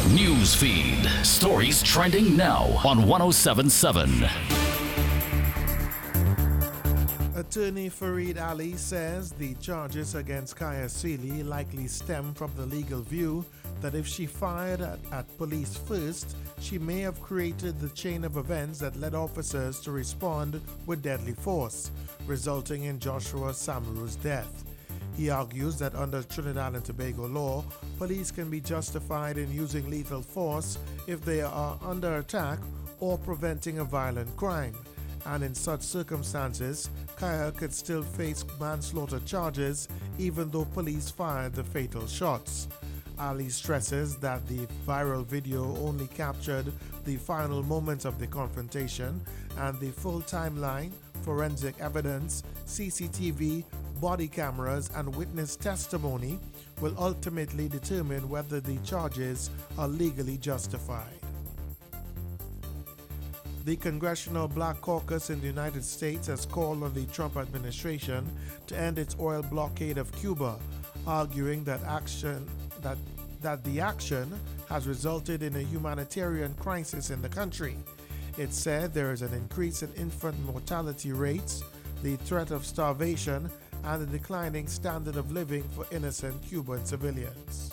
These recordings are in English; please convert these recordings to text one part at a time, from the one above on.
News feed. Stories trending now on 1077. Attorney Fareed Ali says the charges against Kaya Sealy likely stem from the legal view that if she fired at police first, she may have created the chain of events that led officers to respond with deadly force, resulting in Joshua Samaru's death. He argues that under Trinidad and Tobago law, police can be justified in using lethal force if they are under attack or preventing a violent crime, and in such circumstances, Kaya could still face manslaughter charges even though police fired the fatal shots. Ali stresses that the viral video only captured the final moments of the confrontation, and the full timeline, forensic evidence, CCTV, body cameras, and witness testimony will ultimately determine whether the charges are legally justified. The Congressional Black Caucus in the United States has called on the Trump administration to end its oil blockade of Cuba, arguing that the action has resulted in a humanitarian crisis in the country. It said there is an increase in infant mortality rates, the threat of starvation, and a declining standard of living for innocent Cuban civilians.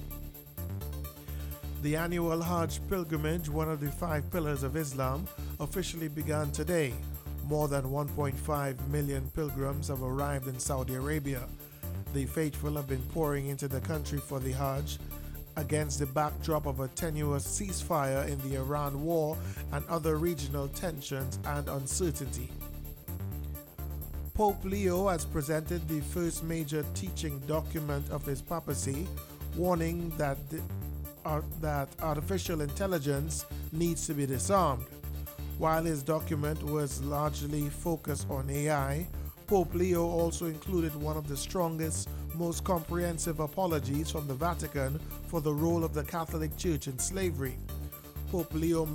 The annual Hajj pilgrimage, one of the 5 pillars of Islam, officially began today. More than 1.5 million pilgrims have arrived in Saudi Arabia. The faithful have been pouring into the country for the Hajj against the backdrop of a tenuous ceasefire in the Iran war and other regional tensions and uncertainty. Pope Leo has presented the first major teaching document of his papacy, warning that artificial intelligence needs to be disarmed. While his document was largely focused on AI, Pope Leo also included one of the strongest, most comprehensive apologies from the Vatican for the role of the Catholic Church in slavery. Pope Leo